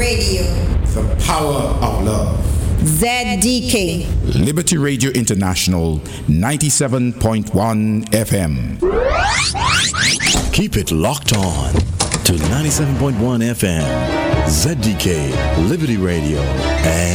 Radio. The power of love. ZDK. Liberty Radio International, 97.1 FM. Keep it locked on to 97.1 FM. ZDK, Liberty Radio, and